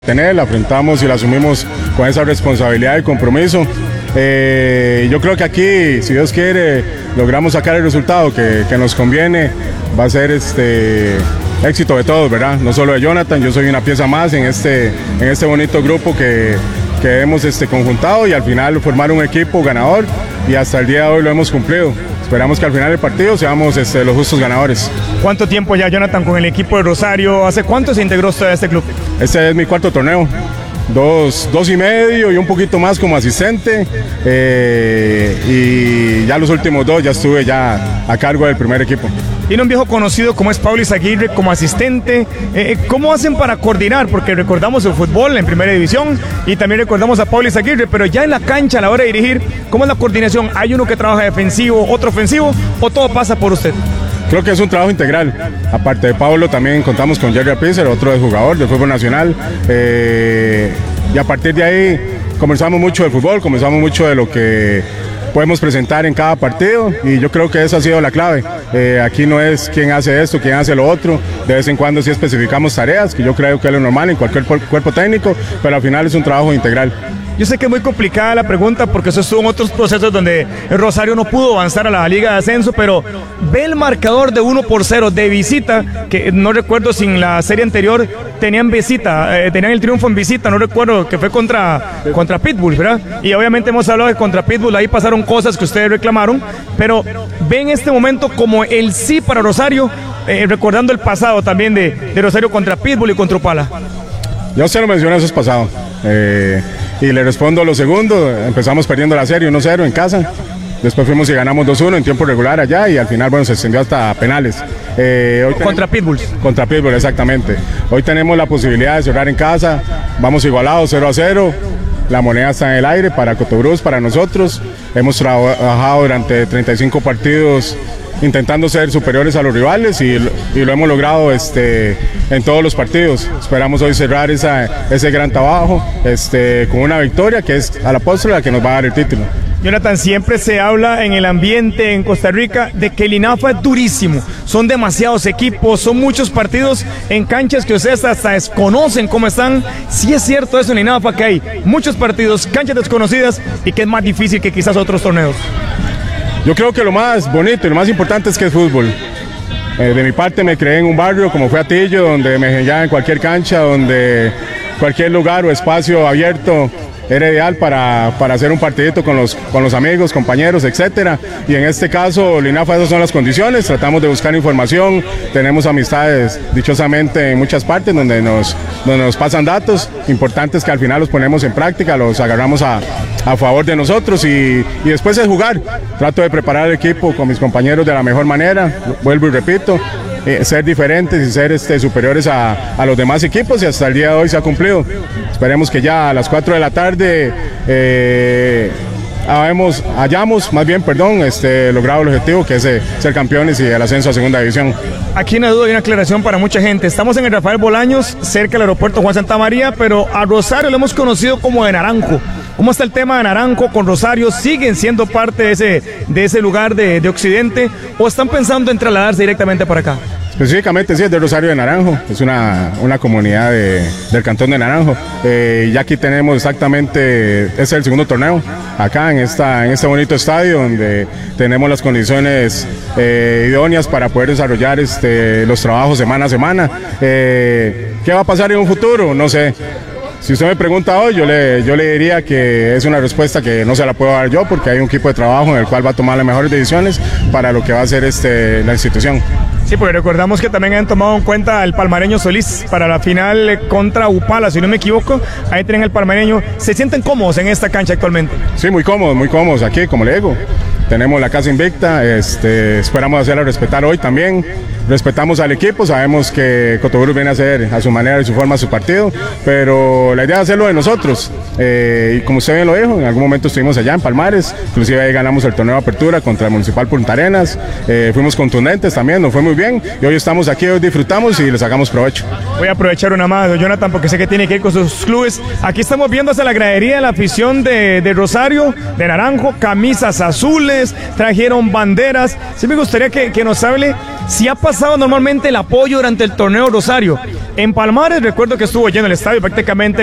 La afrontamos y la asumimos con esa responsabilidad y compromiso. Yo creo que aquí, si Dios quiere, logramos sacar el resultado que nos conviene. Va a ser éxito de todos, ¿verdad? No solo de Jonathan, yo soy una pieza más en este bonito grupo que hemos conjuntado y al final formar un equipo ganador, y hasta el día de hoy lo hemos cumplido. Esperamos que al final del partido seamos los justos ganadores. ¿Cuánto tiempo ya, Jonathan, con el equipo de Rosario? ¿Hace cuánto se integró usted a este club? Este es mi cuarto torneo. Dos y medio y un poquito más como asistente, y ya los últimos dos ya estuve ya a cargo del primer equipo. Tiene un viejo conocido como es Pablo Izaguirre como asistente. ¿Cómo hacen para coordinar? Porque recordamos el fútbol en primera división y también recordamos a Pablo Izaguirre, pero ya en la cancha a la hora de dirigir, ¿cómo es la coordinación? ¿Hay uno que trabaja defensivo, otro ofensivo, o todo pasa por usted? Creo que es un trabajo integral. Aparte de Pablo, también contamos con Jerry Apícer, otro jugador del fútbol nacional. Y a partir de ahí conversamos mucho del fútbol, conversamos mucho de lo que podemos presentar en cada partido, y yo creo que esa ha sido la clave. Aquí no es quién hace esto, quién hace lo otro. De vez en cuando sí especificamos tareas, que yo creo que es lo normal en cualquier cuerpo técnico, pero al final es un trabajo integral. Yo sé que es muy complicada la pregunta porque eso estuvo en otros procesos donde el Rosario no pudo avanzar a la Liga de Ascenso, pero ve el marcador de 1-0 de visita, que no recuerdo si en la serie anterior tenían el triunfo en visita, no recuerdo, que fue contra Pitbull, ¿verdad? Y obviamente hemos hablado de contra Pitbull, ahí pasaron cosas que ustedes reclamaron, pero ve en este momento como el sí para Rosario, recordando el pasado también de Rosario contra Pitbull y contra Upala. Ya usted lo menciona, eso es pasado. Y le respondo lo segundo. Empezamos perdiendo la serie 1-0 en casa. Después fuimos y ganamos 2-1 en tiempo regular allá, y al final, bueno, se extendió hasta penales. Contra Pitbull. Contra Pitbull, exactamente. Hoy tenemos la posibilidad de cerrar en casa. Vamos igualados 0-0. La moneda está en el aire para Cotobruz, para nosotros. Hemos trabajado durante 35 partidos intentando ser superiores a los rivales, y lo hemos logrado en todos los partidos. Esperamos hoy cerrar ese gran trabajo con una victoria que es a la postre la que nos va a dar el título. Jonathan, siempre se habla en el ambiente en Costa Rica de que el INAFA es durísimo, son demasiados equipos, son muchos partidos en canchas que ustedes hasta desconocen cómo están. Sí es cierto eso en el INAFA, que hay muchos partidos, canchas desconocidas, y que es más difícil que quizás otros torneos. Yo creo que lo más bonito y lo más importante es que es fútbol. De mi parte me creé en un barrio como fue Atillo, donde me enseñaba en cualquier cancha, donde cualquier lugar o espacio abierto era ideal para hacer un partidito con los amigos, compañeros, etcétera. Y en este caso, Linafa, esas son las condiciones. Tratamos de buscar información, tenemos amistades dichosamente en muchas partes donde nos pasan datos importantes que al final los ponemos en práctica, los agarramos a favor de nosotros, y después es jugar. Trato de preparar el equipo con mis compañeros de la mejor manera, vuelvo y repito, ser diferentes y ser superiores a los demás equipos, y hasta el día de hoy se ha cumplido. Esperemos que ya a las 4 de la tarde hayamos logrado el objetivo, que es ser campeones y el ascenso a segunda división. Aquí en la duda hay una aclaración para mucha gente. Estamos en el Rafael Bolaños, cerca del aeropuerto Juan Santamaría, pero a Rosario lo hemos conocido como de Naranjo. ¿Cómo está el tema de Naranjo con Rosario? ¿Siguen siendo parte de ese lugar de Occidente, o están pensando en trasladarse directamente para acá? Específicamente sí, es de Rosario de Naranjo, es una comunidad del cantón de Naranjo. Ya aquí tenemos exactamente, este es el segundo torneo, acá en este bonito estadio, donde tenemos las condiciones idóneas para poder desarrollar los trabajos semana a semana. ¿Qué va a pasar en un futuro? No sé. Si usted me pregunta hoy, yo le diría que es una respuesta que no se la puedo dar yo, porque hay un equipo de trabajo en el cual va a tomar las mejores decisiones para lo que va a ser la institución. Sí, porque recordamos que también han tomado en cuenta el palmareño Solís para la final contra Upala, si no me equivoco. Ahí tienen el palmareño. ¿Se sienten cómodos en esta cancha actualmente? Sí, muy cómodos aquí, como le digo. Tenemos la casa invicta, esperamos hacerla respetar hoy también. Respetamos al equipo, sabemos que Cotobruz viene a hacer a su manera y su forma su partido, pero la idea es hacerlo de nosotros. Y como usted bien lo dijo, en algún momento estuvimos allá en Palmares, inclusive ahí ganamos el torneo de apertura contra el Municipal Punta Arenas, fuimos contundentes también, nos fue muy bien, y hoy estamos aquí, hoy disfrutamos y le sacamos provecho. Voy a aprovechar una más, Jonathan, porque sé que tiene que ir con sus clubes. Aquí estamos viendo hacia la gradería de la afición de Rosario, de Naranjo, camisas azules, trajeron banderas. Sí me gustaría que nos hable si ha pasado normalmente el apoyo durante el torneo Rosario. En Palmares recuerdo que estuvo lleno el estadio prácticamente.